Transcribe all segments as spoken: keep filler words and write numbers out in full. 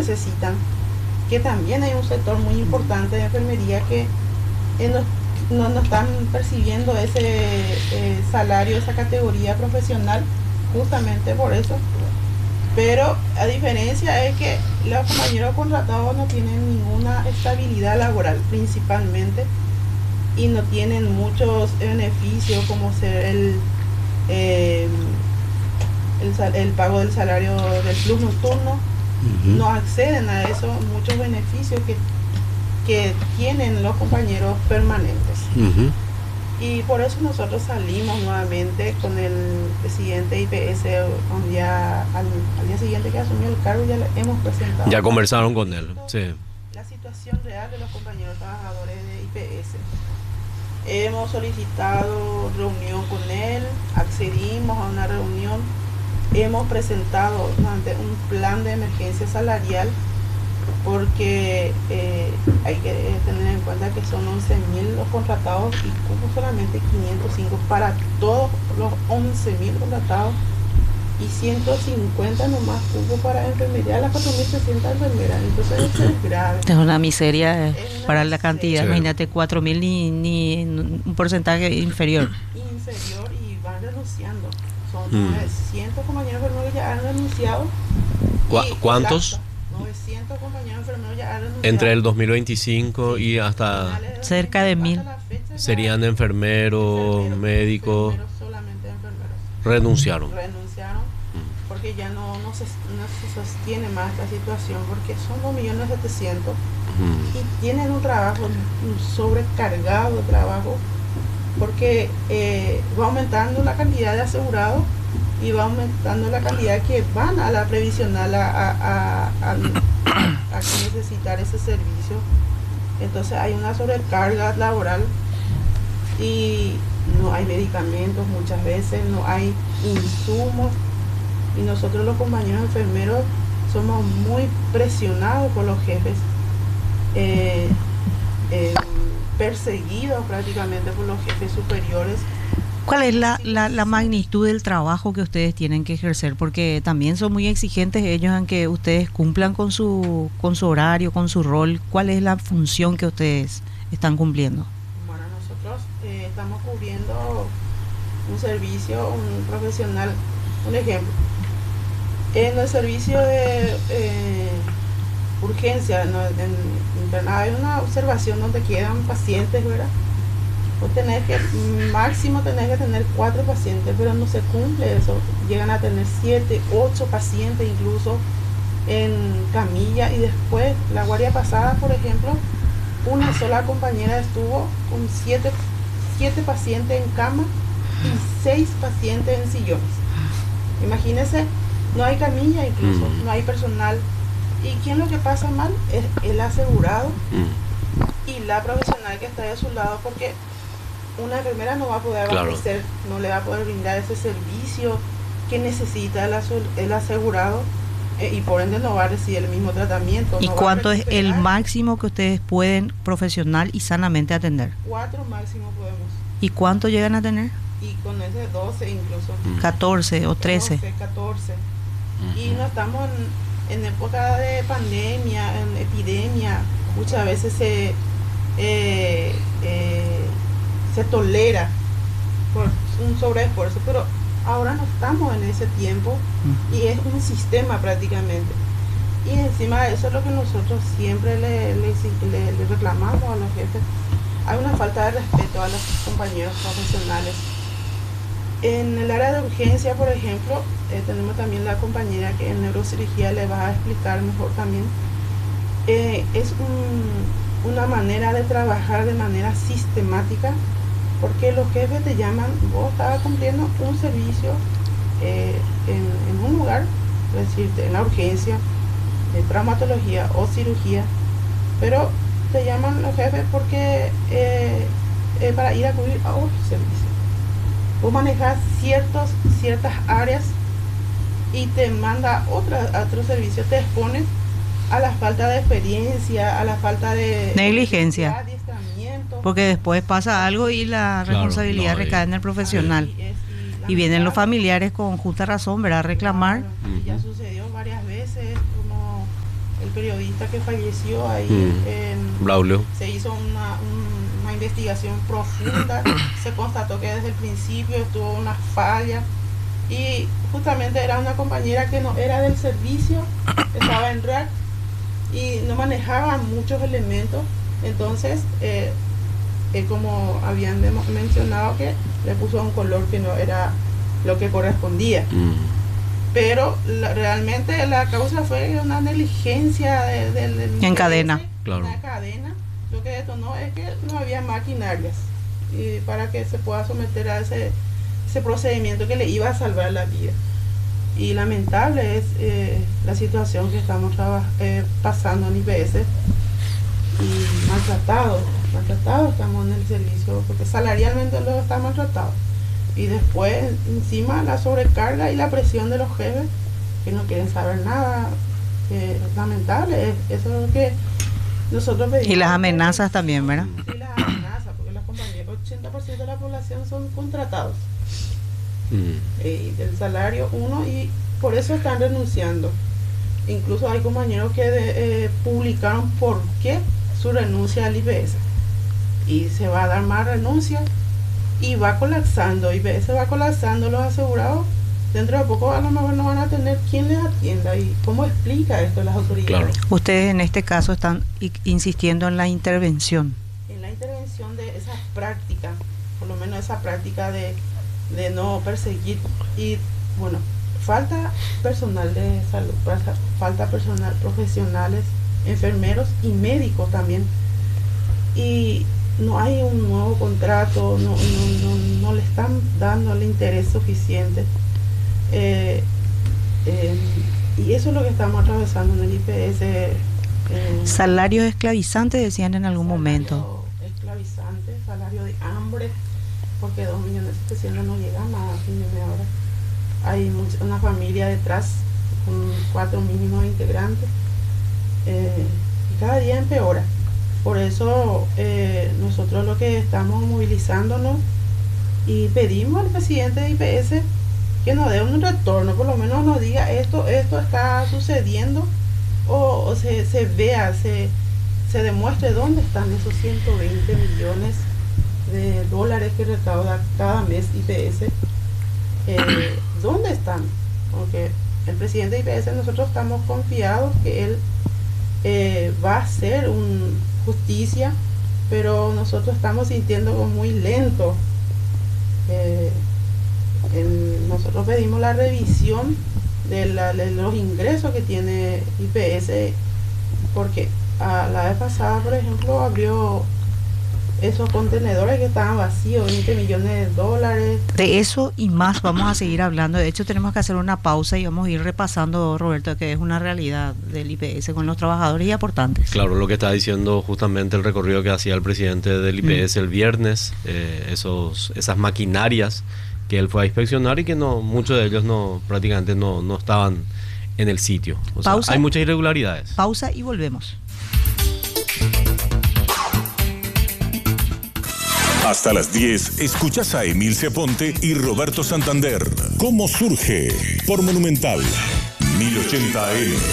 necesitan, que también hay un sector muy importante de enfermería que eh, no, no, no están percibiendo ese eh, salario, esa categoría profesional, justamente por eso. Pero a diferencia es que los compañeros contratados no tienen ninguna estabilidad laboral principalmente, y no tienen muchos beneficios como ser el, eh, el, el pago del salario del plus nocturno. Uh-huh. No acceden a esos muchos beneficios que, que tienen los compañeros permanentes. Uh-huh. Y por eso nosotros salimos nuevamente con el presidente I P S, un día, al, al día siguiente que asumió el cargo, ya le hemos presentado. Ya conversaron con él, sí. La situación real de los compañeros trabajadores de I P S. Hemos solicitado reunión con él, accedimos a una reunión, hemos presentado un plan de emergencia salarial, porque eh, hay que tener en cuenta que son once mil los contratados y cupo solamente quinientos cinco para todos los once mil contratados, y ciento cincuenta nomás cupo para enfermería, las cuatro mil trescientas enfermeras. Entonces eso es grave. Es una miseria es una para la cantidad. Sí. Imagínate, cuatro mil ni, ni un porcentaje inferior. Inferior, y van renunciando. Son mm. novecientos compañeros enfermeros que ya han renunciado. ¿Cu- ¿Cuántos? novecientos compañeros enfermeros ya han renunciado. Entre el dos mil veinticinco y hasta... Cerca de mil. Serían enfermeros, enfermeros médicos. Enfermeros, solamente enfermeros. Renunciaron. Renunciaron porque ya no, no, se, no se sostiene más esta situación, porque son dos millones setecientos mil y tienen un trabajo, un sobrecargado de trabajo, porque eh, va aumentando la cantidad de asegurados y va aumentando la cantidad que van a la previsional a, a, a, a, a necesitar ese servicio. Entonces hay una sobrecarga laboral y no hay medicamentos muchas veces, no hay insumos, y nosotros los compañeros enfermeros somos muy presionados por los jefes, eh, eh, perseguidos prácticamente por los jefes superiores. ¿Cuál es la, la, la magnitud del trabajo que ustedes tienen que ejercer? Porque también son muy exigentes ellos en que ustedes cumplan con su, con su horario, con su rol. ¿Cuál es la función que ustedes están cumpliendo? Bueno, nosotros eh, estamos cubriendo un servicio, un profesional. Un ejemplo, en el servicio de eh, urgencia, ¿no? En internado hay una observación donde quedan pacientes, ¿verdad? Vos tenés que, máximo tenés que tener cuatro pacientes, pero no se cumple eso. Llegan a tener siete, ocho pacientes incluso en camilla, y después, la guardia pasada, por ejemplo, una sola compañera estuvo con siete, siete pacientes en cama y seis pacientes en sillones. Imagínense, no hay camilla incluso, mm. no hay personal. ¿Y quién lo que pasa mal? Es el asegurado mm. y la profesional que está de su lado, porque una enfermera no va a poder abastecer, claro. no le va a poder brindar ese servicio que necesita el, el asegurado, eh, y por ende no va a recibir el mismo tratamiento. ¿Y no cuánto es el máximo que ustedes pueden profesional y sanamente atender? Cuatro máximo podemos. ¿Y cuánto llegan a tener? Y con ese doce incluso. catorce o trece. doce, catorce. Uh-huh. Y no estamos en, en época de pandemia, en epidemia. Muchas veces se, eh, eh, se tolera por un sobreesfuerzo, pero ahora no estamos en ese tiempo uh-huh. y es un sistema prácticamente. Y encima de eso es lo que nosotros siempre le, le, le, le reclamamos a los jefes. Hay una falta de respeto a los compañeros profesionales. En el área de urgencia, por ejemplo, eh, tenemos también la compañera que en neurocirugía le va a explicar mejor también. Eh, es un, una manera de trabajar de manera sistemática, porque los jefes te llaman, vos estabas cumpliendo un servicio eh, en, en un lugar, es decir, en la urgencia, de traumatología o cirugía, pero te llaman los jefes porque eh, eh, para ir a cubrir a otro servicio. Vos manejas ciertos, ciertas áreas y te manda otra, a otro servicio, te expones a la falta de experiencia, a la falta de negligencia, adiestramiento, porque después pasa algo y la claro, responsabilidad no, recae en el profesional. Y, es, y, y vienen los familiares con justa razón, ¿verdad? A reclamar. Claro, y ya sucedió varias veces, como el periodista que falleció ahí. Mm. En, Braulio. se hizo una, un- una investigación profunda, se constató que desde el principio estuvo una falla y justamente era una compañera que no era del servicio, estaba en R A C y no manejaba muchos elementos, entonces eh, eh, como habían de- mencionado que le puso un color que no era lo que correspondía. Mm. Pero la- realmente la causa fue una negligencia de- del del En cadena. Claro. Una cadena. Lo que detonó es que no había maquinarias y para que se pueda someter a ese, ese procedimiento que le iba a salvar la vida. Y lamentable es eh, la situación que estamos traba- eh, pasando en I P S y maltratados, maltratados estamos en el servicio porque salarialmente luego está maltratado. Y después encima la sobrecarga y la presión de los jefes que no quieren saber nada, que es lamentable, es- eso es lo que nosotros pedimos. Y las amenazas también, ¿verdad? Y las amenazas, porque los compañeros, ochenta por ciento de la población son contratados, Mm. eh, y del salario uno, y por eso están renunciando. Incluso hay compañeros que de- eh, publicaron por qué su renuncia al I P S. Y se va a dar más renuncias y va colapsando. I P S va colapsando, los asegurados. Dentro de poco a lo mejor no van a tener quien les atienda. ¿Y cómo explica esto las autoridades? Claro. Ustedes en este caso están i- insistiendo en la intervención. En la intervención de esa práctica, por lo menos esa práctica de, de no perseguir. Y bueno, falta personal de salud, falta- falta personal, profesionales, enfermeros y médicos también. Y no hay un nuevo contrato, no, no, no, no le están dando el interés suficiente. Eh, eh, y eso es lo que estamos atravesando en el I P S. eh, Salarios esclavizantes decían en algún momento. Salario esclavizante, salario de hambre, porque dos millones setecientos no llegan a fin de mes ahora. Hay mucha- una familia detrás con cuatro mínimos integrantes, eh, y cada día empeora. Por eso eh, nosotros lo que estamos movilizándonos y pedimos al presidente de I P S que nos dé un retorno, por lo menos nos diga esto, esto está sucediendo, o, o se, se vea, se, se demuestre dónde están esos ciento veinte millones de dólares que recauda cada mes I P S, eh, dónde están, porque el presidente de I P S nosotros estamos confiados que él eh, va a hacer un justicia, pero nosotros estamos sintiendo como muy lento. Eh, en- nosotros pedimos la revisión de, la- de los ingresos que tiene I P S, porque a la vez pasada, por ejemplo, abrió esos contenedores que estaban vacíos, veinte millones de dólares. De eso y más vamos a seguir hablando. De hecho, tenemos que hacer una pausa y vamos a ir repasando, Roberto, que es una realidad del I P S con los trabajadores y aportantes. Claro, lo que está diciendo justamente el recorrido que hacía el presidente del I P S el viernes, eh, esos, esas maquinarias que él fue a inspeccionar y que no, muchos de ellos no, prácticamente no, no estaban en el sitio. O sea, Pausa. hay muchas irregularidades. Pausa y volvemos. Hasta las diez, escuchas a Emilce Ponte y Roberto Santander. ¿Cómo surge? Por Monumental mil ochenta A M.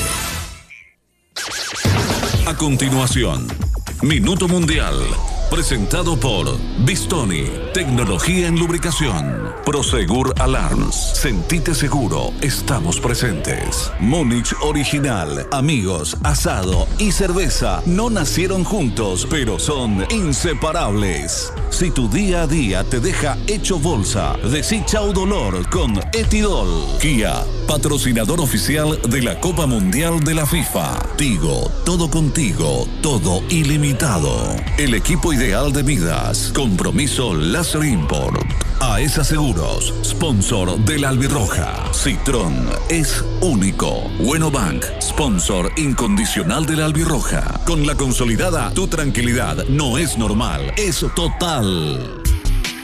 A continuación, Minuto Mundial, presentado por Bistoni, tecnología en lubricación. Prosegur Alarms, sentite seguro, estamos presentes. Múnich Original, amigos, asado y cerveza no nacieron juntos, pero son inseparables. Si tu día a día te deja hecho bolsa, decí chau dolor con Etidol. Kia, patrocinador oficial de la Copa Mundial de la FIFA. Tigo, todo contigo, todo ilimitado. El equipo ideal de Midas. Compromiso Láser Import. A E S A Seguros, sponsor de la Albirroja. Citrón es único. Bueno Bank, sponsor incondicional de la Albirroja. Con la consolidada, tu tranquilidad no es normal, es total.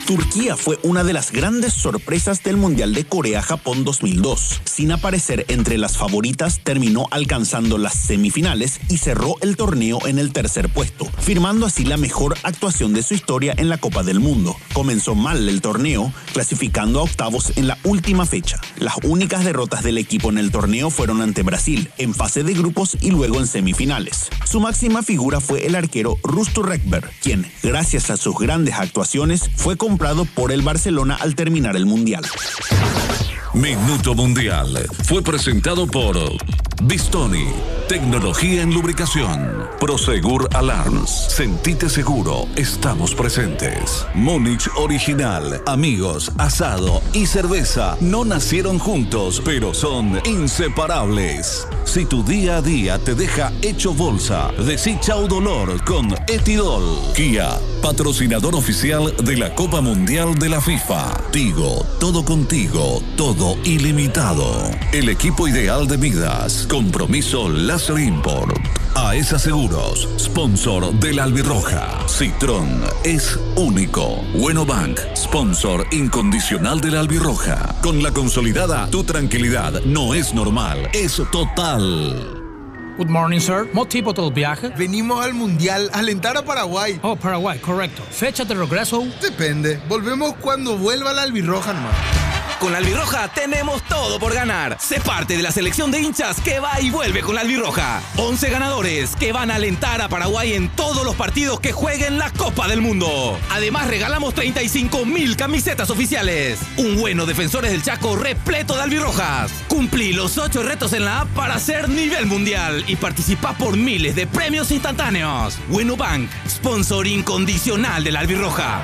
Turquía fue una de las grandes sorpresas del Mundial de Corea-Japón dos mil dos. Sin aparecer entre las favoritas, terminó alcanzando las semifinales y cerró el torneo en el tercer puesto, firmando así la mejor actuación de su historia en la Copa del Mundo. Comenzó mal el torneo, clasificando a octavos en la última fecha. Las únicas derrotas del equipo en el torneo fueron ante Brasil, en fase de grupos y luego en semifinales. Su máxima figura fue el arquero Rustu Rekber, quien, gracias a sus grandes actuaciones, fue comprado por el Barcelona al terminar el Mundial. Minuto Mundial fue presentado por Bistoni, tecnología en lubricación. Prosegur Alarms, sentite seguro, estamos presentes. Múnich Original, amigos, asado y cerveza no nacieron juntos, pero son inseparables. Si tu día a día te deja hecho bolsa, decí chau dolor con Etidol. Kia, patrocinador oficial de la Copa Mundial de la FIFA. Tigo, todo contigo, todo ilimitado. El equipo ideal de Midas. Compromiso Láser Import. A E S A Seguros, sponsor de la Albirroja. Citrón es único. Bueno Bank, sponsor incondicional de la Albirroja. Con la consolidada, tu tranquilidad no es normal, es total. Good morning, sir. ¿Motivo del viaje? Venimos al Mundial a alentar a Paraguay. Oh, Paraguay, correcto. ¿Fecha de regreso? Depende. Volvemos cuando vuelva la Albirroja nomás. Con la Albirroja tenemos todo por ganar. Sé parte de la selección de hinchas que va y vuelve con la Albirroja. once ganadores que van a alentar a Paraguay en todos los partidos que jueguen la Copa del Mundo. Además regalamos treinta y cinco mil camisetas oficiales. Un bueno Defensores del Chaco repleto de albirrojas. Cumplí los ocho retos en la app para ser nivel mundial y participá por miles de premios instantáneos. Bueno Bank, sponsor incondicional de la Albirroja.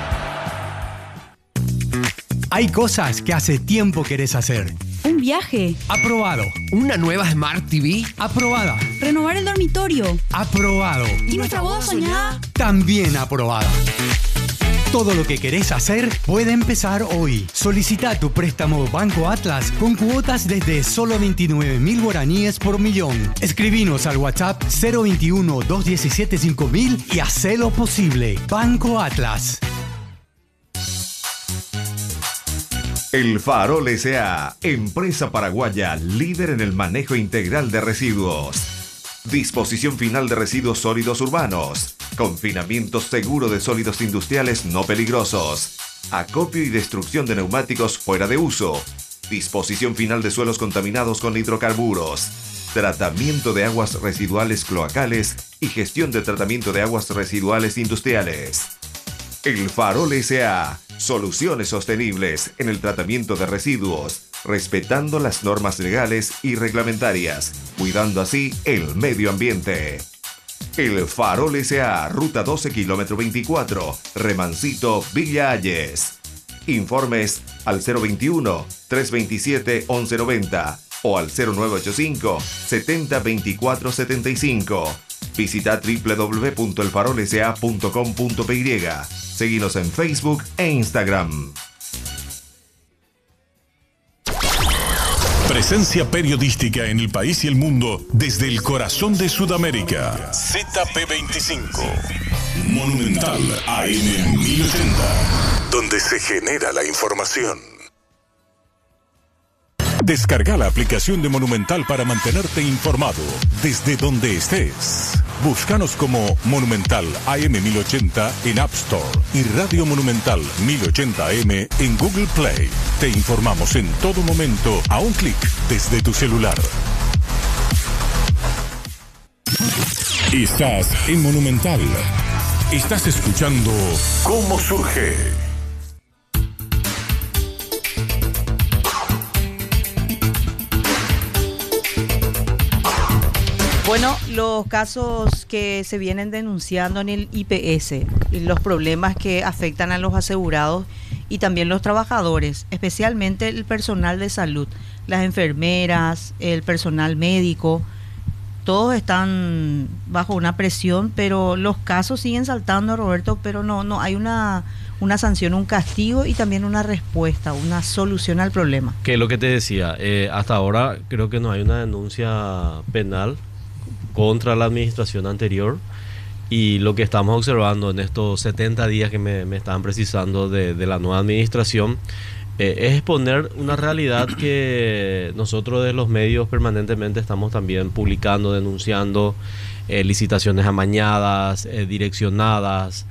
Hay cosas que hace tiempo querés hacer. Un viaje. Aprobado. Una nueva Smart T V. Aprobada. Renovar el dormitorio. Aprobado. ¿Y nuestra boda soñada? También aprobada. Todo lo que querés hacer puede empezar hoy. Solicita tu préstamo Banco Atlas con cuotas desde solo veintinueve mil guaraníes por millón. Escribinos al WhatsApp cero veintiuno, dos diecisiete, cinco mil y hacelo posible. Banco Atlas. El Farol S A, empresa paraguaya líder en el manejo integral de residuos. Disposición final de residuos sólidos urbanos. Confinamiento seguro de sólidos industriales no peligrosos. Acopio y destrucción de neumáticos fuera de uso. Disposición final de suelos contaminados con hidrocarburos. Tratamiento de aguas residuales cloacales y gestión de tratamiento de aguas residuales industriales. El Farol S A. Soluciones sostenibles en el tratamiento de residuos, respetando las normas legales y reglamentarias, cuidando así el medio ambiente. El Farol S A, ruta doce, kilómetro veinticuatro, Remancito, Villa Ayes. Informes al cero veintiuno, trescientos veintisiete, once noventa o al cero nueve ochenta y cinco, setenta, veinticuatro setenta y cinco. Visita doble u doble u doble u punto el farol s a punto com punto p y. Seguinos en Facebook e Instagram. Presencia periodística en el país y el mundo desde el corazón de Sudamérica. Z P veinticinco. Monumental A M mil ochenta. Donde se genera la información. Descarga la aplicación de Monumental para mantenerte informado desde donde estés. Búscanos como Monumental A M mil ochenta en App Store y Radio Monumental mil ochenta A M en Google Play. Te informamos en todo momento a un clic desde tu celular. Estás en Monumental. Estás escuchando Cómo Surge. Bueno, los casos que se vienen denunciando en el I P S, los problemas que afectan a los asegurados y también los trabajadores, especialmente el personal de salud, las enfermeras, el personal médico, todos están bajo una presión, pero los casos siguen saltando, Roberto, pero no, no hay una, una sanción, un castigo y también una respuesta, una solución al problema. Que es lo que te decía, eh, hasta ahora creo que no hay una denuncia penal contra la administración anterior Y lo que estamos observando en estos setenta días que me, me estaban precisando de, de la nueva administración eh, es exponer una realidad que nosotros de los medios permanentemente estamos también publicando, denunciando, eh, licitaciones amañadas, eh, direccionadas,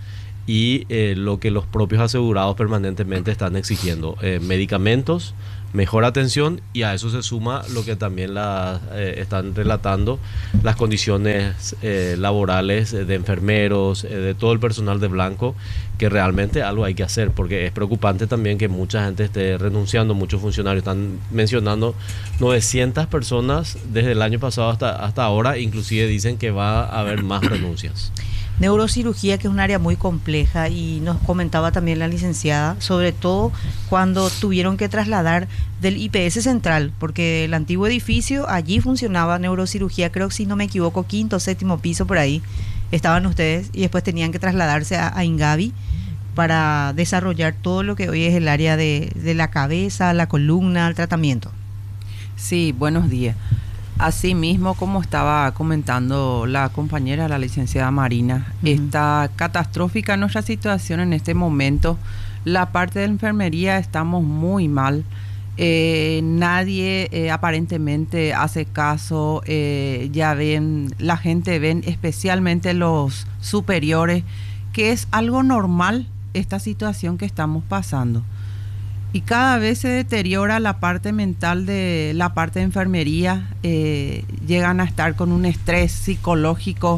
y eh, lo que los propios asegurados permanentemente están exigiendo, eh, medicamentos, mejor atención, y a eso se suma lo que también la, eh, están relatando, las condiciones eh, laborales de enfermeros, eh, de todo el personal de blanco, que realmente algo hay que hacer, porque es preocupante también que mucha gente esté renunciando, muchos funcionarios están mencionando novecientas personas desde el año pasado hasta, hasta ahora, inclusive dicen que va a haber más renuncias. Neurocirugía, que es un área muy compleja, y nos comentaba también la licenciada, sobre todo cuando tuvieron que trasladar del I P S central, porque el antiguo edificio, allí funcionaba neurocirugía, creo que si no me equivoco, quinto o séptimo piso por ahí estaban ustedes, y después tenían que trasladarse a, a Ingavi para desarrollar todo lo que hoy es el área de, de la cabeza, la columna, el tratamiento. Sí, buenos días. Así mismo, como estaba comentando la compañera, la licenciada Marina, uh-huh. está catastrófica nuestra situación en este momento. La parte de la enfermería estamos muy mal. Eh, nadie eh, aparentemente hace caso. Eh, ya ven, la gente ven, especialmente los superiores, que es algo normal esta situación que estamos pasando. Y cada vez se deteriora la parte mental de la parte de enfermería, eh, llegan a estar con un estrés psicológico,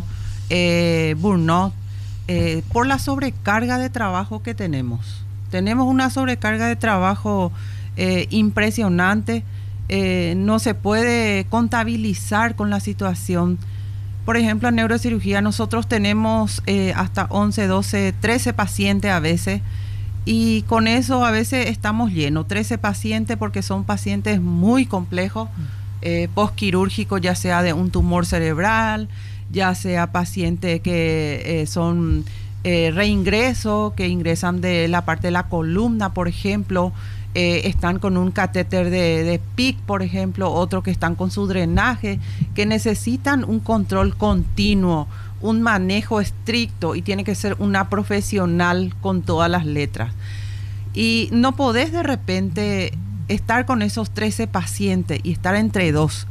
eh, burnout, eh, por la sobrecarga de trabajo que tenemos. Tenemos una sobrecarga de trabajo eh, impresionante, eh, no se puede contabilizar con la situación. Por ejemplo, en neurocirugía nosotros tenemos eh, hasta once, doce, trece pacientes a veces, y con eso a veces estamos llenos, trece pacientes, porque son pacientes muy complejos, eh, postquirúrgicos, ya sea de un tumor cerebral, ya sea pacientes que eh, son eh, reingresos, que ingresan de la parte de la columna, por ejemplo, eh, están con un catéter de, de P I C, por ejemplo, otros que están con su drenaje, que necesitan un control continuo, un manejo estricto, y tiene que ser una profesional con todas las letras. Y no podés de repente estar con esos trece pacientes y estar entre dos.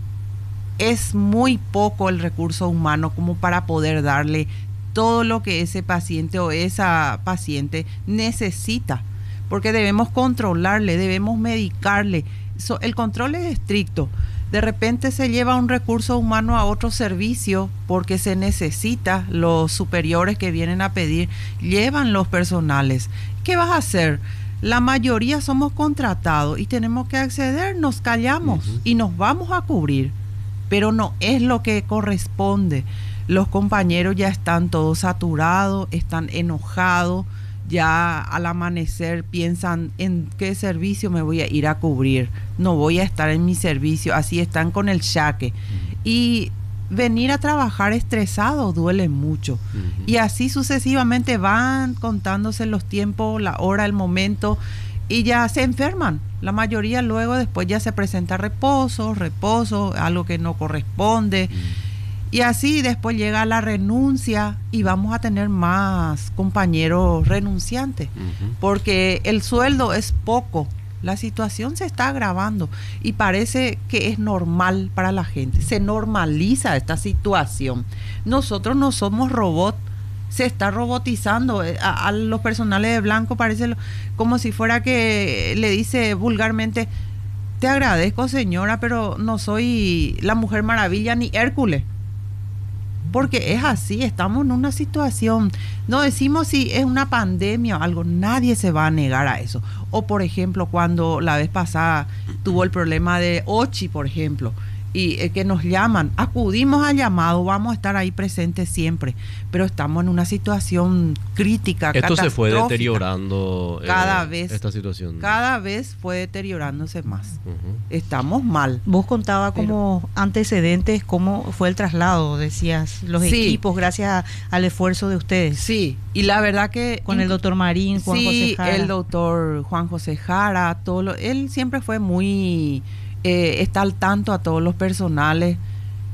Mm. Es muy poco el recurso humano como para poder darle todo lo que ese paciente o esa paciente necesita, porque debemos controlarle, debemos medicarle. So, el control es estricto. De repente se lleva un recurso humano a otro servicio porque se necesita, los superiores que vienen a pedir llevan los personales. ¿Qué vas a hacer? La mayoría somos contratados y tenemos que acceder, nos callamos uh-huh. y nos vamos a cubrir, pero no es lo que corresponde. Los compañeros ya están todos saturados, están enojados, ya al amanecer piensan en qué servicio me voy a ir a cubrir, no voy a estar en mi servicio, así están con el chaque. Uh-huh. Y venir a trabajar estresado duele mucho. Uh-huh. Y así sucesivamente van contándose los tiempos, la hora, el momento, y ya se enferman. La mayoría luego después ya se presenta reposo, reposo, algo que no corresponde. Uh-huh. Y así después llega la renuncia y vamos a tener más compañeros renunciantes, uh-huh. porque el sueldo es poco, la situación se está agravando y parece que es normal para la gente, se normaliza esta situación. Nosotros no somos robots, se está robotizando, a, a los personales de blanco parece como si fuera que le dice vulgarmente, te agradezco señora, pero no soy la Mujer Maravilla ni Hércules. Porque es así, estamos en una situación, no decimos si es una pandemia o algo, nadie se va a negar a eso. O por ejemplo, cuando la vez pasada tuvo el problema de Ochi, por ejemplo, y eh, que nos llaman, acudimos al llamado, vamos a estar ahí presentes siempre, pero estamos en una situación crítica, esto se fue deteriorando cada eh, vez, esta situación. Cada vez fue deteriorándose más. Uh-huh. Estamos mal. Vos contabas pero, como antecedentes cómo fue el traslado, decías, los sí. equipos, gracias al esfuerzo de ustedes. Sí, y la verdad que... Con el doctor Marín, Juan sí, José Jara. el doctor Juan José Jara, todo lo, él siempre fue muy... Eh, está al tanto a todos los personales.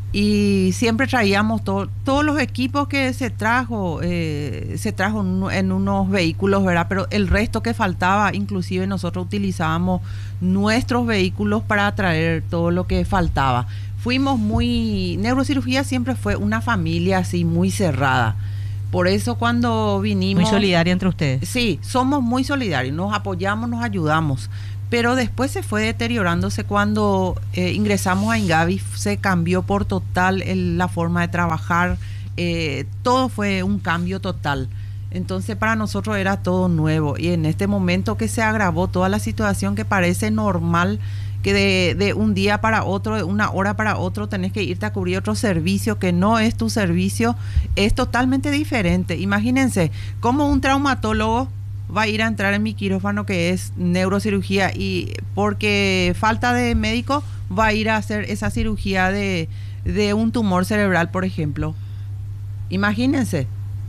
y siempre traíamos todo, todos los equipos que se trajo, eh, se trajo en unos vehículos, ¿verdad? Pero el resto que faltaba, inclusive nosotros utilizábamos nuestros vehículos para traer todo lo que faltaba. Fuimos muy, neurocirugía siempre fue una familia así muy cerrada. Por eso cuando vinimos... Muy solidaria entre ustedes. Sí, somos muy solidarios, nos apoyamos, nos ayudamos. Pero después se fue deteriorándose cuando eh, ingresamos a Ingavi, se cambió por total el, la forma de trabajar, eh, todo fue un cambio total. Entonces para nosotros era todo nuevo y en este momento que se agravó toda la situación que parece normal, que de, de un día para otro, de una hora para otro tenés que irte a cubrir otro servicio que no es tu servicio, es totalmente diferente. Imagínense cómo un traumatólogo va a ir a entrar en mi quirófano que es neurocirugía y porque falta de médico va a ir a hacer esa cirugía de, de un tumor cerebral, por ejemplo. Imagínense,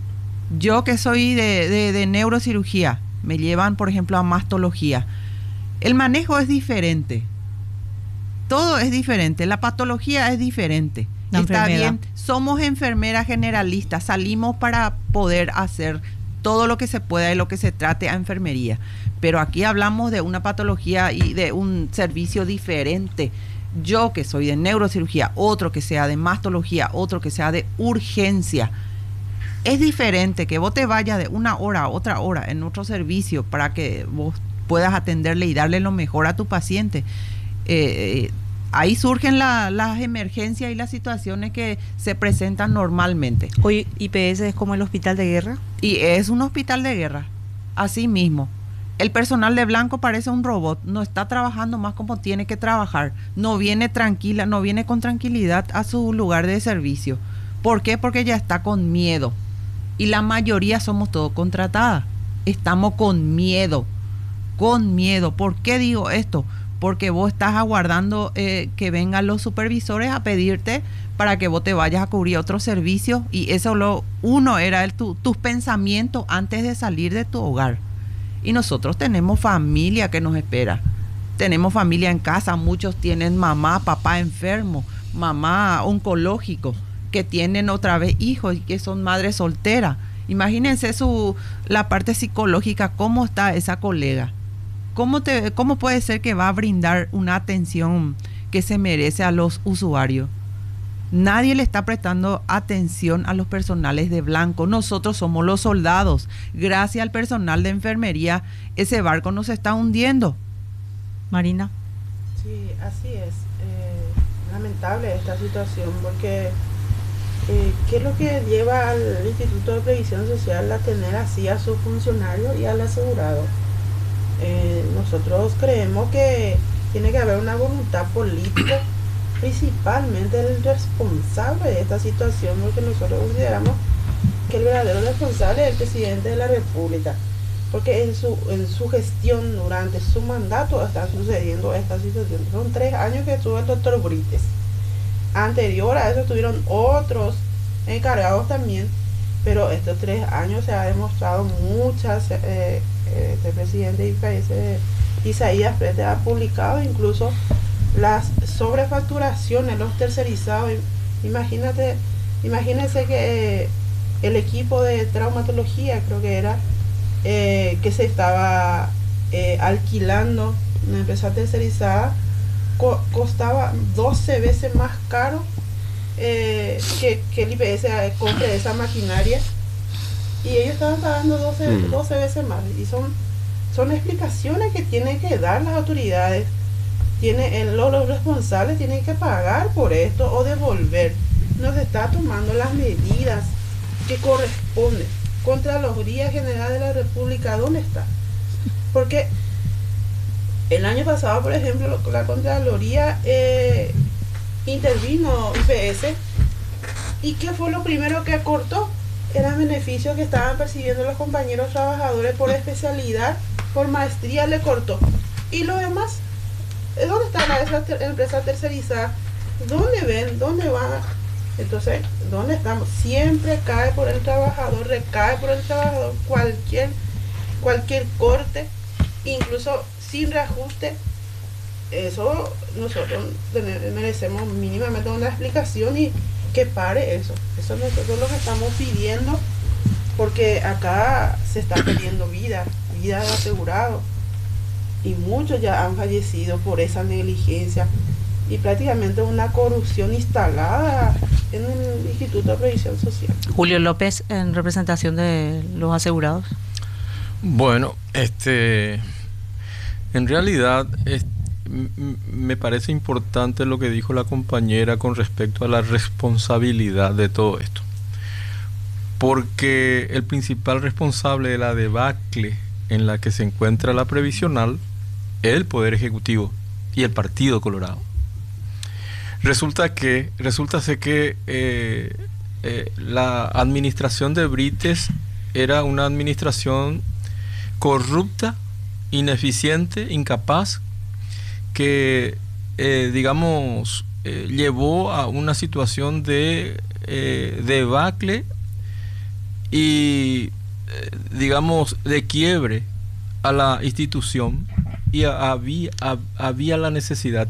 yo que soy de, de, de neurocirugía, me llevan, por ejemplo, a mastología. El manejo es diferente. Todo es diferente. La patología es diferente. La Está enfermedad. bien, somos enfermeras generalistas, salimos para poder hacer todo lo que se pueda de lo que se trate a enfermería. Pero aquí hablamos de una patología y de un servicio diferente. Yo que soy de neurocirugía, otro que sea de mastología, otro que sea de urgencia. Es diferente que vos te vayas de una hora a otra hora en otro servicio para que vos puedas atenderle y darle lo mejor a tu paciente. Eh, ahí surgen la, las emergencias y las situaciones que se presentan normalmente. Hoy I P S es como el hospital de guerra. Y es un hospital de guerra, así mismo. El personal de blanco parece un robot, no está trabajando más como tiene que trabajar, no viene tranquila, no viene con tranquilidad a su lugar de servicio. ¿Por qué? Porque ya está con miedo. Y la mayoría somos todos contratadas. Estamos con miedo, con miedo. ¿Por qué digo esto? Porque vos estás aguardando eh, que vengan los supervisores a pedirte para que vos te vayas a cubrir otro servicio y eso lo uno era el, tu, tus pensamientos antes de salir de tu hogar. Y nosotros tenemos familia que nos espera. Tenemos familia en casa, muchos tienen mamá, papá enfermo, mamá oncológico, que tienen otra vez hijos y que son madres solteras. Imagínense su, la parte psicológica, cómo está esa colega. ¿Cómo, te, ¿Cómo puede ser que va a brindar una atención que se merece a los usuarios? Nadie le está prestando atención a los personales de blanco. Nosotros somos los soldados. Gracias al personal de enfermería, ese barco nos está hundiendo. Marina. Sí, así es. Eh, lamentable esta situación porque eh, ¿qué es lo que lleva al Instituto de Previsión Social a tener así a sus funcionarios y al asegurado? Eh, nosotros creemos que tiene que haber una voluntad política, principalmente el responsable de esta situación, porque nosotros consideramos que el verdadero responsable es el presidente de la República, porque en su, en su gestión, durante su mandato, están sucediendo estas situaciones. Son tres años que estuvo el doctor Brites. Anterior a eso estuvieron otros encargados también, pero estos tres años se ha demostrado muchas, eh, este presidente I P S, Isaías Frete, ha publicado incluso las sobrefacturaciones, los tercerizados. Imagínate, imagínense que eh, el equipo de traumatología, creo que era, eh, que se estaba eh, alquilando una empresa tercerizada, co costaba doce veces más caro eh, que, que el I P S compre esa maquinaria, y ellos estaban pagando doce, mm. doce veces más. Y son, son explicaciones que tienen que dar las autoridades. Tiene, el, los, los responsables tienen que pagar por esto o devolver. No se está tomando las medidas que corresponden. Contraloría General de la República, ¿dónde está? Porque el año pasado, por ejemplo, la Contraloría eh, intervino I P S, y ¿qué fue lo primero que acortó? Eran beneficios que estaban percibiendo los compañeros trabajadores por especialidad, por maestría, le cortó. Y lo demás, ¿dónde está la, esa ter, empresa tercerizada? ¿Dónde ven? ¿Dónde van? Entonces, ¿dónde estamos? Siempre cae por el trabajador, recae por el trabajador cualquier, cualquier corte, incluso sin reajuste, eso nosotros merecemos mínimamente una explicación y que pare eso. Eso nosotros lo que estamos pidiendo, porque acá se está perdiendo vida, vida de asegurado, y muchos ya han fallecido por esa negligencia y prácticamente una corrupción instalada en el Instituto de Previsión Social. Julio López, en representación de los asegurados. Bueno, este, en realidad es, m- me parece importante lo que dijo la compañera con respecto a la responsabilidad de todo esto, porque el principal responsable de la debacle en la que se encuentra la previsional es el Poder Ejecutivo y el Partido Colorado. Resulta que, resulta ser que eh, eh, la administración de Brites era una administración corrupta, ineficiente, incapaz, que, eh, digamos, eh, llevó a una situación de eh, debacle y, eh, digamos, de quiebre a la institución, y había, había la necesidad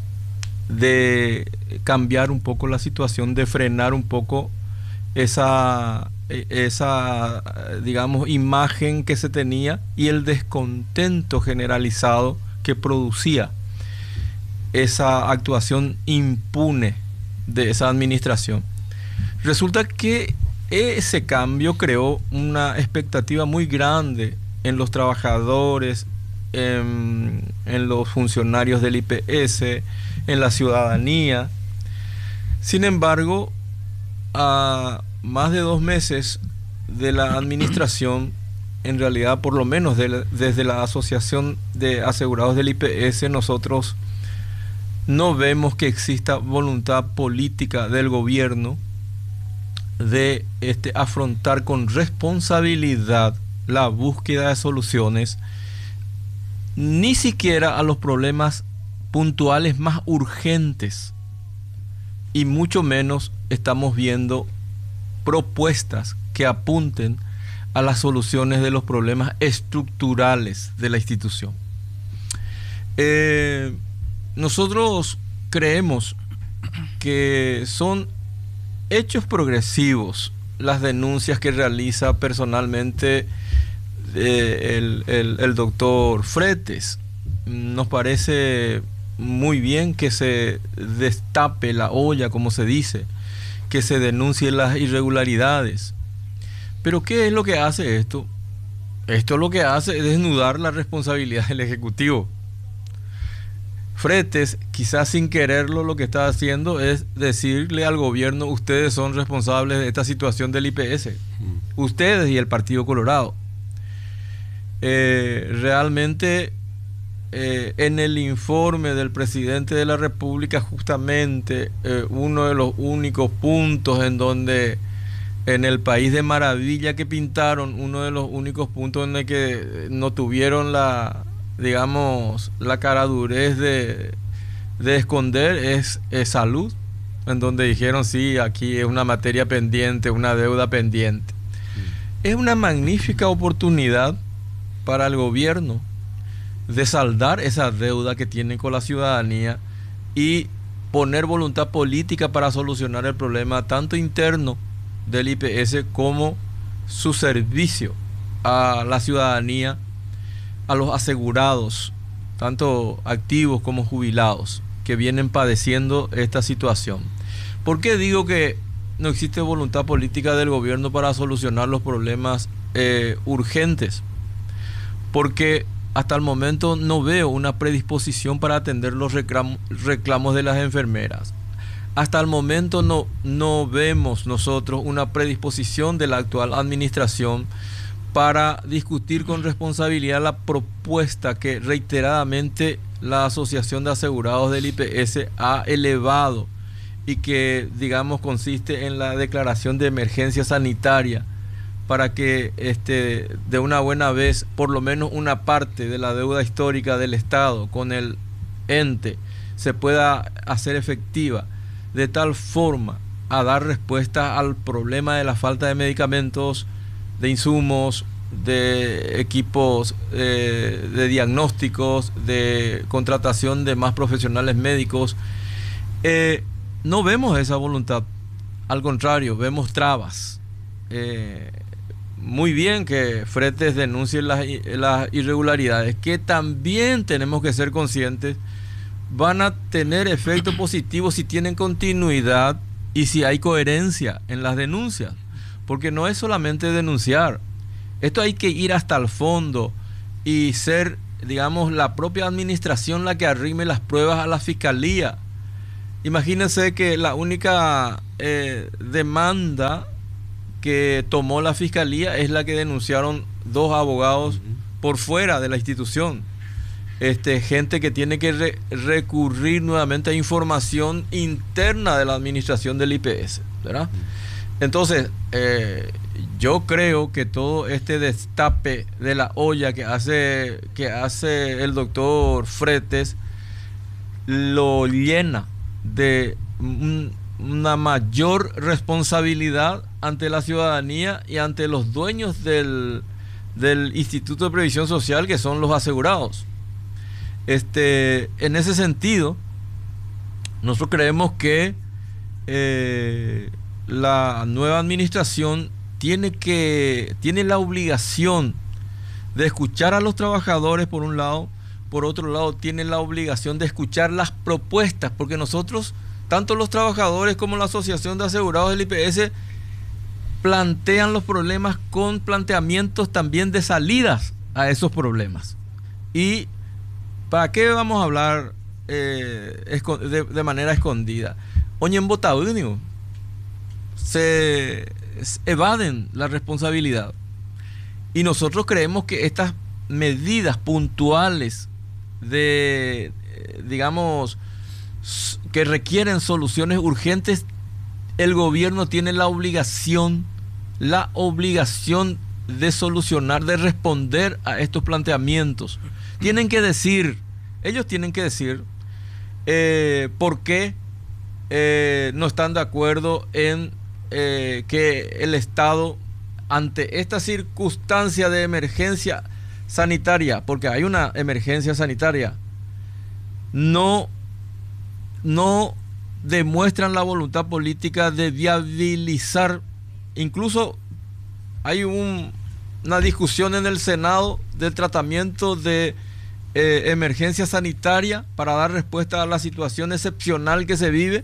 de cambiar un poco la situación, de frenar un poco esa, esa, digamos, imagen que se tenía y el descontento generalizado que producía esa actuación impune de esa administración. Resulta que ese cambio creó una expectativa muy grande en los trabajadores, en, en los funcionarios del I P S, en la ciudadanía. Sin embargo, a más de dos meses de la administración, en realidad, por lo menos de la, desde la Asociación de Asegurados del I P S, nosotros no vemos que exista voluntad política del gobierno de este, afrontar con responsabilidad la búsqueda de soluciones, ni siquiera a los problemas puntuales más urgentes, y mucho menos estamos viendo propuestas que apunten a las soluciones de los problemas estructurales de la institución. Eh, nosotros creemos que son hechos progresivos las denuncias que realiza personalmente eh, el, el, el doctor Fretes. Nos parece muy bien que se destape la olla, como se dice, que se denuncien las irregularidades. Pero ¿qué es lo que hace esto? Esto lo que hace es desnudar la responsabilidad del Ejecutivo. Fretes, quizás sin quererlo, lo que está haciendo es decirle al gobierno: ustedes son responsables de esta situación del I P S, mm. ustedes y el Partido Colorado. Eh, realmente eh, en el informe del presidente de la República, justamente eh, uno de los únicos puntos en donde, en el país de maravilla que pintaron, uno de los únicos puntos en el que no tuvieron la, digamos, la caradurez de, de esconder es, es salud, en donde dijeron: sí, aquí es una materia pendiente, una deuda pendiente. Mm. Es una magnífica oportunidad para el gobierno de saldar esa deuda que tienen con la ciudadanía y poner voluntad política para solucionar el problema tanto interno del I P S como su servicio a la ciudadanía, a los asegurados, tanto activos como jubilados, que vienen padeciendo esta situación. ¿Por qué digo que no existe voluntad política del gobierno para solucionar los problemas eh, urgentes? Porque hasta el momento no veo una predisposición para atender los reclamos, reclamos de las enfermeras. Hasta el momento no, no vemos nosotros una predisposición de la actual administración para discutir con responsabilidad la propuesta que reiteradamente la Asociación de Asegurados del I P S ha elevado y que, digamos, consiste en la declaración de emergencia sanitaria para que este, de una buena vez, por lo menos una parte de la deuda histórica del Estado con el ente se pueda hacer efectiva, de tal forma a dar respuesta al problema de la falta de medicamentos, de insumos, de equipos eh, de diagnósticos, de contratación de más profesionales médicos. Eh, no vemos esa voluntad, al contrario, vemos trabas. Eh, muy bien que Fretes denuncie las, las irregularidades, que también tenemos que ser conscientes van a tener efecto positivo si tienen continuidad y si hay coherencia en las denuncias, porque no es solamente denunciar, esto hay que ir hasta el fondo y ser, digamos, la propia administración la que arrime las pruebas a la fiscalía. Imagínense que la única eh, demanda que tomó la fiscalía es la que denunciaron dos abogados uh-huh. por fuera de la institución. Este, gente que tiene que re- recurrir nuevamente a información interna de la administración del I P S, ¿verdad? Uh-huh. Entonces, eh, yo creo que todo este destape de la olla que hace, que hace el doctor Fretes lo llena de un, una mayor responsabilidad ante la ciudadanía y ante los dueños del, del Instituto de Previsión Social, que son los asegurados. Este, en ese sentido, nosotros creemos que eh, la nueva administración tiene que tiene la obligación de escuchar a los trabajadores por un lado, por otro lado tiene la obligación de escuchar las propuestas, porque nosotros, tanto los trabajadores como la Asociación de Asegurados del I P S, plantean los problemas con planteamientos también de salidas a esos problemas. Y ¿para qué vamos a hablar eh, de, de manera escondida? Hoy en Botaunio se evaden la responsabilidad. Y nosotros creemos que estas medidas puntuales de, digamos, que requieren soluciones urgentes, el gobierno tiene la obligación, la obligación de solucionar, de responder a estos planteamientos. Tienen que decir, ellos tienen que decir eh, por qué eh, no están de acuerdo en eh, que el Estado, ante esta circunstancia de emergencia sanitaria, porque hay una emergencia sanitaria, no, no demuestran la voluntad política de viabilizar. Incluso hay un, una discusión en el Senado del tratamiento de eh, emergencia sanitaria para dar respuesta a la situación excepcional que se vive,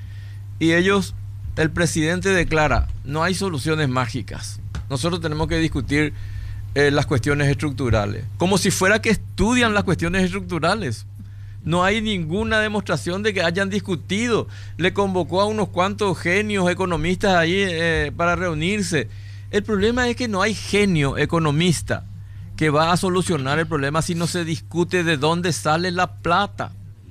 y ellos, el presidente declara, no hay soluciones mágicas, nosotros tenemos que discutir eh, las cuestiones estructurales, como si fuera que estudian las cuestiones estructurales. No hay ninguna demostración de que hayan discutido. Le convocó a unos cuantos genios economistas ahí eh, para reunirse. El problema es que no hay genio economista que va a solucionar el problema si no se discute de dónde sale la plata.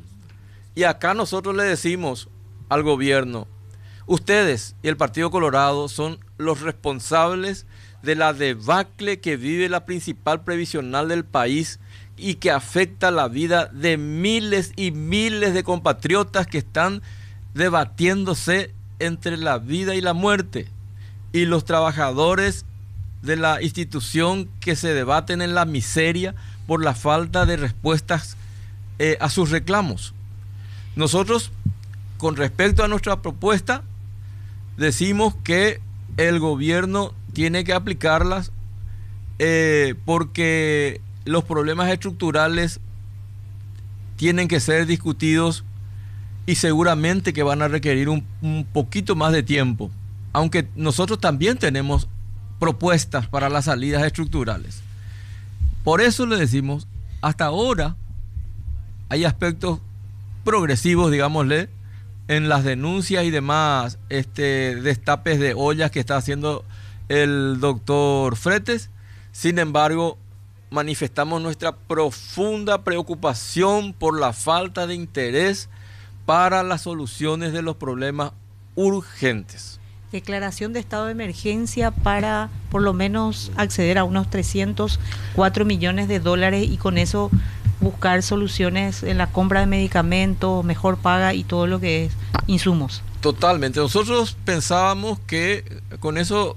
Y acá nosotros le decimos al gobierno, ustedes y el Partido Colorado son los responsables de la debacle que vive la principal previsional del país y que afecta la vida de miles y miles de compatriotas que están debatiéndose entre la vida y la muerte, y los trabajadores de la institución que se debaten en la miseria por la falta de respuestas eh, a sus reclamos. Nosotros, con respecto a nuestra propuesta, decimos que el gobierno tiene que aplicarlas eh, porque los problemas estructurales tienen que ser discutidos y seguramente que van a requerir un, un poquito más de tiempo, aunque nosotros también tenemos propuestas para las salidas estructurales. Por eso le decimos, hasta ahora hay aspectos progresivos, digámosle, en las denuncias y demás este, destapes de ollas que está haciendo el doctor Fretes. Sin embargo, manifestamos nuestra profunda preocupación por la falta de interés para las soluciones de los problemas urgentes. Declaración de estado de emergencia para por lo menos acceder a unos trescientos cuatro millones de dólares y con eso buscar soluciones en la compra de medicamentos, mejor paga y todo lo que es insumos. Totalmente. Nosotros pensábamos que con eso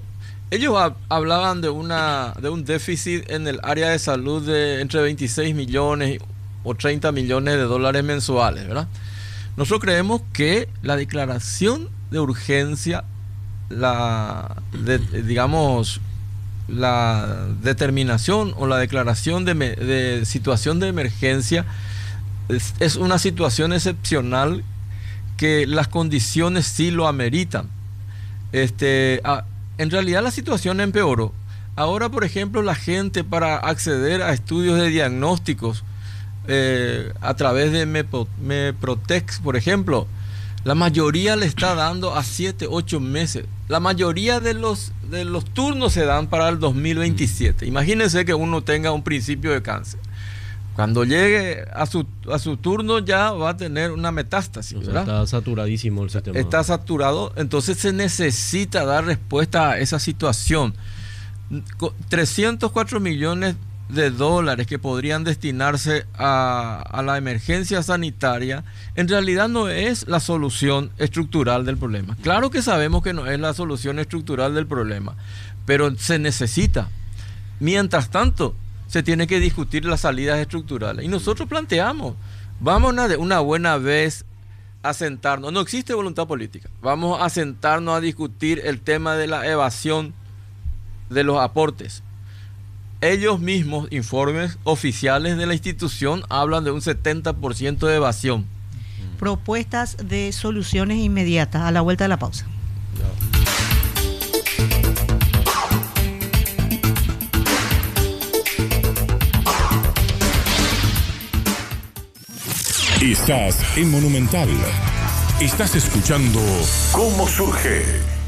ellos ha, hablaban de una de un déficit en el área de salud de entre veintiséis millones o treinta millones de dólares mensuales, ¿verdad? Nosotros creemos que la declaración de urgencia, la de, digamos la determinación o la declaración de, de situación de emergencia es, es una situación excepcional que las condiciones sí lo ameritan. Este, a, en realidad la situación empeoró. Ahora, por ejemplo, la gente para acceder a estudios de diagnósticos eh, a través de Mepro, Meprotex, por ejemplo, la mayoría le está dando a siete, ocho meses. La mayoría de los, de los turnos se dan para el dos mil veintisiete. Imagínense que uno tenga un principio de cáncer. Cuando llegue a su, a su turno ya va a tener una metástasis, o sea, ¿verdad? Está saturadísimo el sistema. Está saturado, entonces se necesita dar respuesta a esa situación. trescientos cuatro millones de dólares que podrían destinarse a, a la emergencia sanitaria, en realidad no es la solución estructural del problema. Claro que sabemos que no es la solución estructural del problema, pero se necesita. Mientras tanto, se tiene que discutir las salidas estructurales. Y nosotros planteamos, vamos a de una buena vez a sentarnos, no existe voluntad política, vamos a sentarnos a discutir el tema de la evasión de los aportes. Ellos mismos, informes oficiales de la institución, hablan de un setenta por ciento de evasión. Propuestas de soluciones inmediatas a la vuelta de la pausa. Estás en Monumental. Estás escuchando ¿Cómo surge?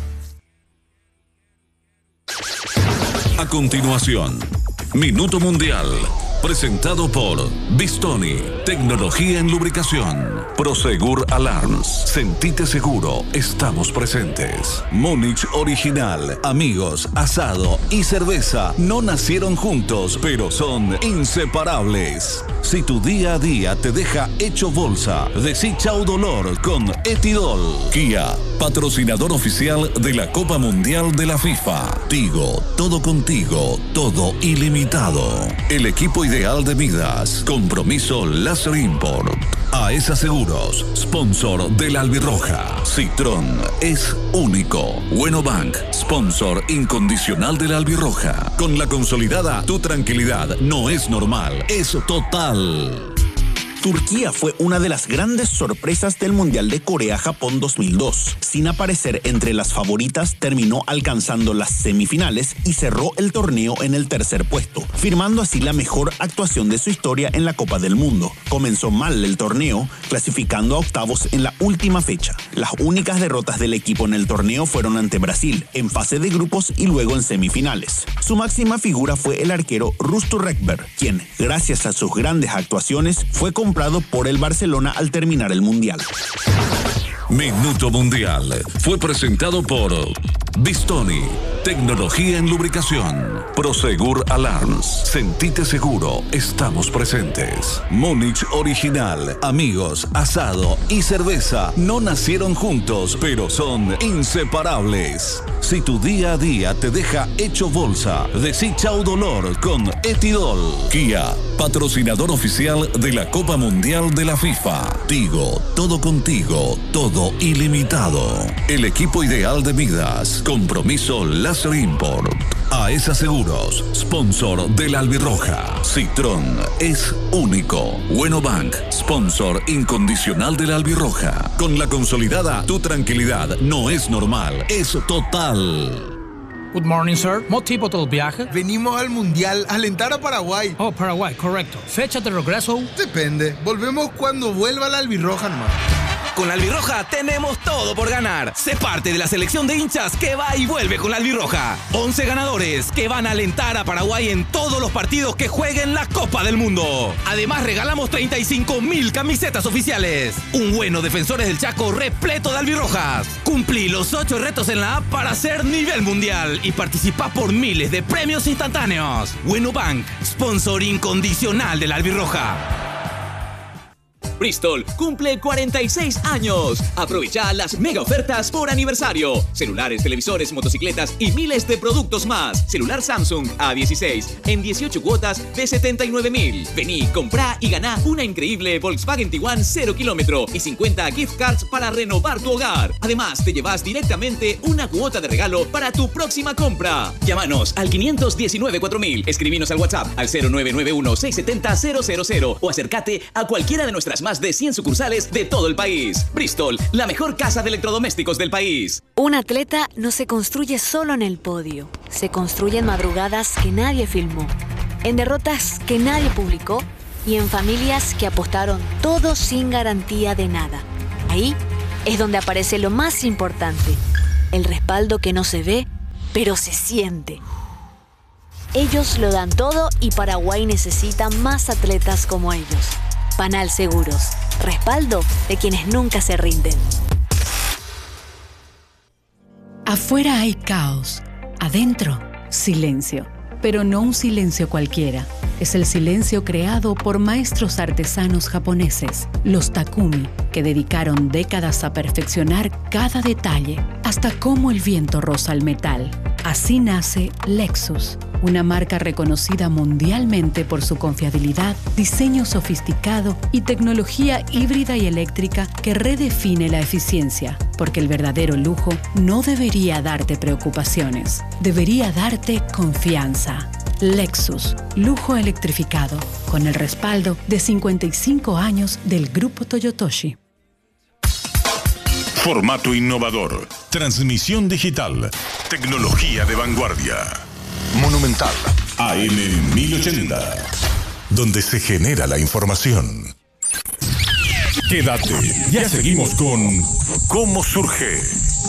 A continuación, Minuto Mundial, presentado por Bistoni, tecnología en lubricación. Prosegur Alarms, sentite seguro, estamos presentes. Múnich Original, amigos, asado y cerveza no nacieron juntos, pero son inseparables. Si tu día a día te deja hecho bolsa, decí chau dolor con Etidol. Kia, patrocinador oficial de la Copa Mundial de la FIFA. Tigo, todo contigo, todo ilimitado. El equipo ideal de Midas, compromiso Láser Import. A ESA Seguros, sponsor de la Albirroja. Citrón es único. Bueno Bank, sponsor incondicional de la Albirroja. Con la consolidada, tu tranquilidad no es normal, es total. Turquía fue una de las grandes sorpresas del Mundial de Corea-Japón dos mil dos. Sin aparecer entre las favoritas, terminó alcanzando las semifinales y cerró el torneo en el tercer puesto, firmando así la mejor actuación de su historia en la Copa del Mundo. Comenzó mal el torneo, clasificando a octavos en la última fecha. Las únicas derrotas del equipo en el torneo fueron ante Brasil, en fase de grupos y luego en semifinales. Su máxima figura fue el arquero Rustu Rekber, quien, gracias a sus grandes actuaciones, fue comprado por el Barcelona al terminar el Mundial. Minuto Mundial fue presentado por Bistoni, tecnología en lubricación. Prosegur Alarms, sentite seguro, estamos presentes. Múnich Original, amigos, asado y cerveza no nacieron juntos, pero son inseparables. Si tu día a día te deja hecho bolsa, decí chau dolor con Etidol. Kia, patrocinador oficial de la Copa Mundial de la FIFA. Tigo, todo contigo, todo ilimitado. El equipo ideal de Midas, compromiso Láser Import. A ESA Seguros, sponsor de la Albirroja. Citrón es único. Bueno Bank, sponsor incondicional de la Albirroja. Con la consolidada, tu tranquilidad no es normal, es total. Good morning, sir. ¿Motivo del viaje? Venimos al Mundial a alentar a Paraguay. Oh, Paraguay, correcto. ¿Fecha de regreso? Depende. Volvemos cuando vuelva la albirroja nomás. Con la Albirroja tenemos todo por ganar. Sé parte de la selección de hinchas que va y vuelve con la Albirroja. once ganadores que van a alentar a Paraguay en todos los partidos que jueguen la Copa del Mundo. Además, regalamos treinta y cinco mil camisetas oficiales. Un bueno Defensores del Chaco repleto de albirrojas. Cumplí los ocho retos en la app para ser nivel mundial y participá por miles de premios instantáneos. Bueno Bank, sponsor incondicional de la Albirroja. Bristol cumple cuarenta y seis años. Aprovecha las mega ofertas por aniversario. Celulares, televisores, motocicletas y miles de productos más. Celular Samsung A dieciséis en dieciocho cuotas de setenta y nueve mil. Vení, comprá y ganá una increíble Volkswagen Tiguan cero kilómetro y cincuenta gift cards para renovar tu hogar. Además, te llevas directamente una cuota de regalo para tu próxima compra. Llámanos al quinientos diecinueve cuatro mil. Escribinos al WhatsApp al cero nueve nueve uno seis siete cero cero cero o acércate a cualquiera de nuestras más de cien sucursales de todo el país. Bristol, la mejor casa de electrodomésticos del país. Un atleta no se construye solo en el podio. Se construye en madrugadas que nadie filmó, en derrotas que nadie publicó y en familias que apostaron todo sin garantía de nada. Ahí es donde aparece lo más importante, el respaldo que no se ve, pero se siente. Ellos lo dan todo y Paraguay necesita más atletas como ellos. Panal Seguros, respaldo de quienes nunca se rinden. Afuera hay caos, adentro silencio, pero no un silencio cualquiera. Es el silencio creado por maestros artesanos japoneses, los Takumi, que dedicaron décadas a perfeccionar cada detalle, hasta cómo el viento roza el metal. Así nace Lexus, una marca reconocida mundialmente por su confiabilidad, diseño sofisticado y tecnología híbrida y eléctrica que redefine la eficiencia, porque el verdadero lujo no debería darte preocupaciones, debería darte confianza. Lexus, lujo electrificado, con el respaldo de cincuenta y cinco años del Grupo Toyotoshi. Formato innovador, transmisión digital, tecnología de vanguardia. Monumental A M mil ochenta, donde se genera la información. Quédate, ya seguimos con ¿Cómo surge?